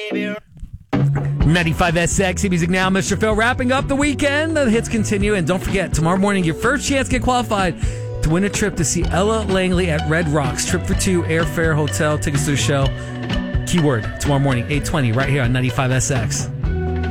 95SX Music Now, Mr. Phil, wrapping up the weekend. The hits continue, and don't forget, tomorrow morning, your first chance to get qualified to win a trip to see Ella Langley at Red Rocks. Trip for two, airfare, hotel, tickets to the show. Keyword, tomorrow morning, 8:20, right here on 95SX.